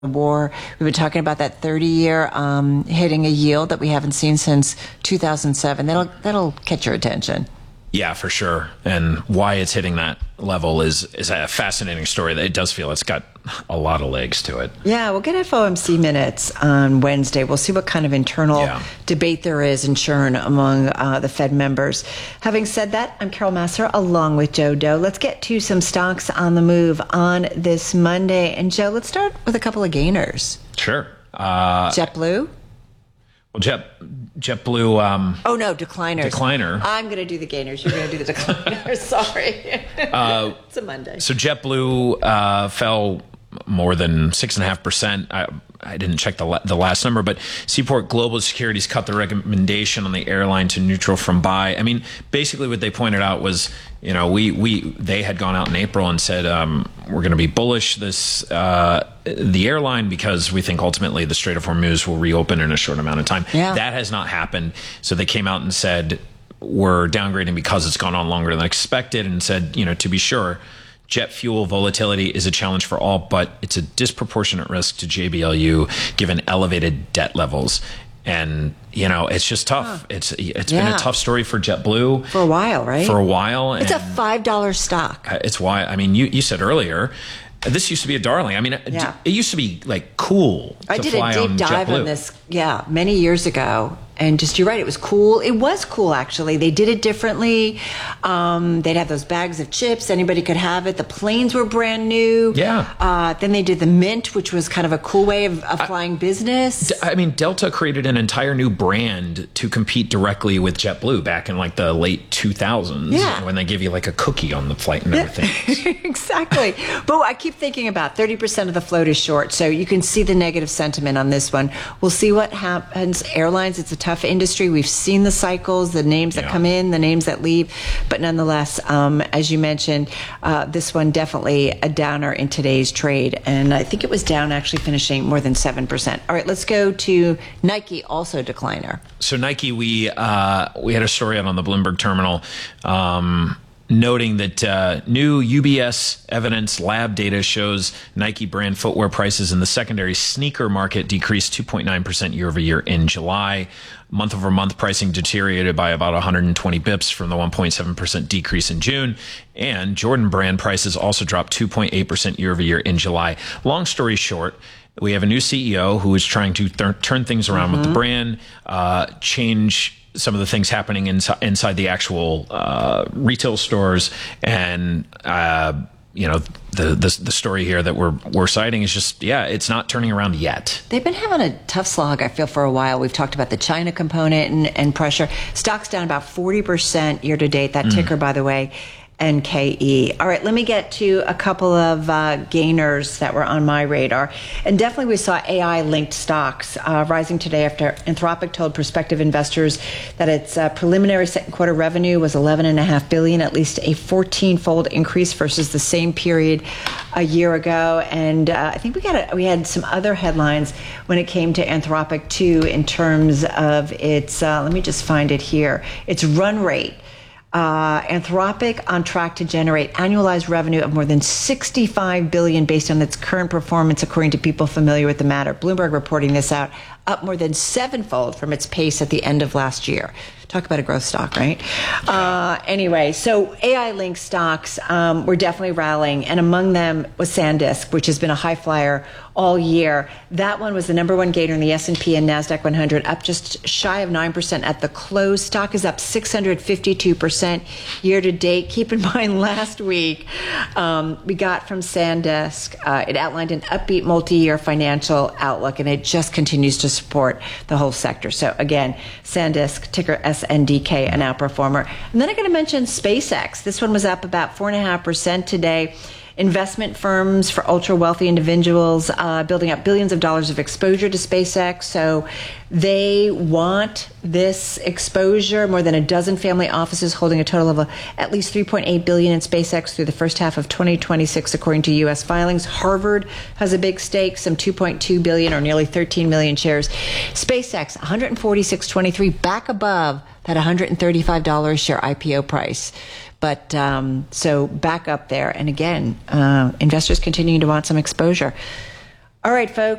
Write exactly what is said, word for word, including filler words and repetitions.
war. We've been talking about that thirty-year um, hitting a yield that we haven't seen since two thousand seven. That'll that'll catch your attention. Yeah, for sure. And why it's hitting that level is is a fascinating story. It does feel it's got a lot of legs to it. Yeah, we'll get F O M C minutes on Wednesday. We'll see what kind of internal yeah. debate there is in churn among uh, the Fed members. Having said that, I'm Carol Massar along with Joe Doe. Let's get to some stocks on the move on this Monday. And Joe, let's start with a couple of gainers. Sure. Uh, JetBlue? Well, Jet JetBlue. Um, oh no, decliners. Decliner. I'm going to do the gainers. You're going to do the decliners. Sorry. Uh, it's a Monday. So JetBlue uh, fell more than six and a half percent. I, I didn't check the la- the last number, but Seaport Global Securities cut the recommendation on the airline to neutral from buy. I mean, basically what they pointed out was, you know, we we they had gone out in April and said um, we're going to be bullish this uh, the airline because we think ultimately the Strait of Hormuz will reopen in a short amount of time. Yeah. That has not happened. So they came out and said we're downgrading because it's gone on longer than expected, and said, you know, to be sure, jet fuel volatility is a challenge for all, but it's a disproportionate risk to J B L U given elevated debt levels. And, you know, it's just tough. Huh. It's It's yeah. been a tough story for JetBlue. For a while, right? For a while. It's and a five dollar stock. It's why, I mean, you, you said earlier, this used to be a darling. I mean, yeah. it used to be, like, cool to I did fly a deep on dive JetBlue. on this, yeah, many years ago. And just, you're right, it was cool. It was cool, actually. They did it differently. Um, they'd have those bags of chips. Anybody could have it. The planes were brand new. Yeah. Uh, then they did the Mint, which was kind of a cool way of, of flying I, business. I mean, Delta created an entire new brand to compete directly with JetBlue back in, like, the late two thousands. Yeah. When they give you, like, a cookie on the flight and everything. Exactly. But I keep thinking about thirty percent of the float is short. So you can see the negative sentiment on this one. We'll see what happens. Airlines, it's a tough industry. We've seen the cycles, the names that yeah. come in, the names that leave. But nonetheless, um, as you mentioned, uh, this one definitely a downer in today's trade. And I think it was down, actually finishing more than seven percent. All right, let's go to Nike, also decliner. So Nike, we uh, we had a story out on the Bloomberg terminal um, noting that uh, new U B S Evidence Lab data shows Nike brand footwear prices in the secondary sneaker market decreased two point nine percent year over year in July. Month over month pricing deteriorated by about one hundred twenty bips from the one point seven percent decrease in June. And Jordan brand prices also dropped two point eight percent year over year in July. Long story short, we have a new C E O who is trying to th- turn things around mm-hmm. with the brand, uh, change some of the things happening inside, inside the actual uh, retail stores. And, uh, you know, the, the the story here that we're we're citing is just, yeah, it's not turning around yet. They've been having a tough slog, I feel, for a while. We've talked about the China component and, and pressure. Stock's down about forty percent year to date. That mm. ticker, by the way, N K E. All right, let me get to a couple of uh, gainers that were on my radar. And definitely we saw A I-linked stocks uh, rising today after Anthropic told prospective investors that its uh, preliminary second quarter revenue was eleven point five billion dollars, at least a fourteen-fold increase versus the same period a year ago. And uh, I think we got a, we had some other headlines when it came to Anthropic, too, in terms of its, uh, let me just find it here, its run rate. Uh, Anthropic on track to generate annualized revenue of more than sixty-five billion dollars based on its current performance, according to people familiar with the matter. Bloomberg reporting this out, up more than sevenfold from its pace at the end of last year. Talk about a growth stock, right? Uh, anyway, so A I-linked stocks um, were definitely rallying, and among them was SanDisk, which has been a high flyer all year. That one was the number one gainer in the S and P and NASDAQ one hundred, up just shy of nine percent at the close. Stock is up six hundred fifty-two percent year to date. Keep in mind, last week um, we got from SanDisk, uh, it outlined an upbeat multi-year financial outlook, and it just continues to support the whole sector. So again, SanDisk, ticker S N D K, an outperformer. And then I'm going to mention SpaceX. This one was up about four point five percent today. Investment firms for ultra-wealthy individuals uh, building up billions of dollars of exposure to SpaceX. So they want this exposure. More than a dozen family offices holding a total of a, at least three point eight billion dollars in SpaceX through the first half of twenty twenty-six, according to U S filings. Harvard has a big stake, some two point two billion dollars or nearly thirteen million shares. SpaceX, one hundred forty-six twenty-three, back above that one hundred thirty-five dollars share I P O price. But um, so back up there. And again, uh, investors continuing to want some exposure. All right, folks.